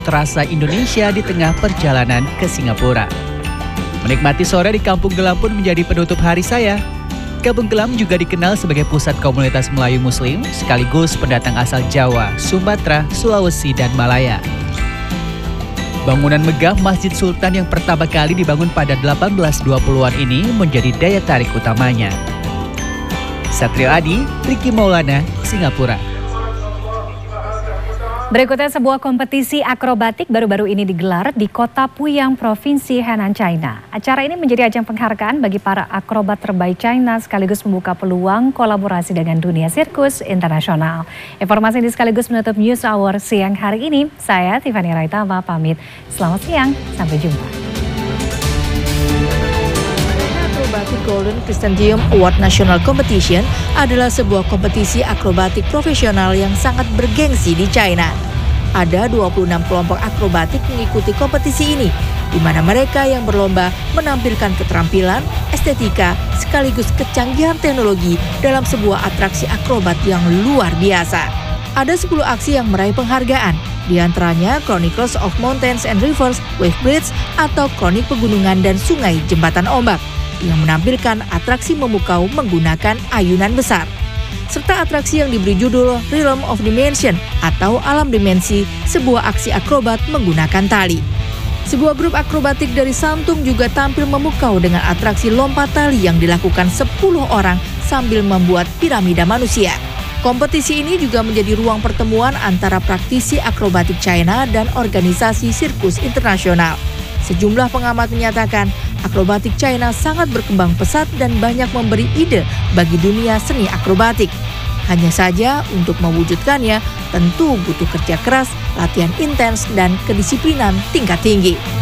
Terasa Indonesia di tengah perjalanan ke Singapura. Menikmati sore di Kampung Gelam pun menjadi penutup hari saya. Kampung Gelam juga dikenal sebagai pusat komunitas Melayu Muslim, sekaligus pendatang asal Jawa, Sumatera, Sulawesi, dan Malaya. Bangunan megah Masjid Sultan yang pertama kali dibangun pada 1820-an ini menjadi daya tarik utamanya. Satrio Adi, Ricky Maulana, Singapura. Berikutnya sebuah kompetisi akrobatik baru-baru ini digelar di kota Puyang, Provinsi Henan, China. Acara ini menjadi ajang penghargaan bagi para akrobat terbaik China sekaligus membuka peluang kolaborasi dengan dunia sirkus internasional. Informasi ini sekaligus menutup News Hour siang hari ini. Saya Tiffany Raitama pamit. Selamat siang, sampai jumpa. Acrobatic Golden Crescentium Award National Competition adalah sebuah kompetisi akrobatik profesional yang sangat bergengsi di China. Ada 26 kelompok akrobatik mengikuti kompetisi ini, di mana mereka yang berlomba menampilkan keterampilan, estetika, sekaligus kecanggihan teknologi dalam sebuah atraksi akrobat yang luar biasa. Ada 10 aksi yang meraih penghargaan, di antaranya Chronicles of Mountains and Rivers, Wave Bridge, atau Kronik Pegunungan dan Sungai Jembatan Ombak, yang menampilkan atraksi memukau menggunakan ayunan besar. Serta atraksi yang diberi judul Realm of Dimension atau Alam Dimensi, sebuah aksi akrobat menggunakan tali. Sebuah grup akrobatik dari Santung juga tampil memukau dengan atraksi lompat tali yang dilakukan 10 orang sambil membuat piramida manusia. Kompetisi ini juga menjadi ruang pertemuan antara praktisi akrobatik China dan organisasi sirkus internasional. Sejumlah pengamat menyatakan akrobatik China sangat berkembang pesat dan banyak memberi ide bagi dunia seni akrobatik. Hanya saja untuk mewujudkannya tentu butuh kerja keras, latihan intens, dan kedisiplinan tingkat tinggi.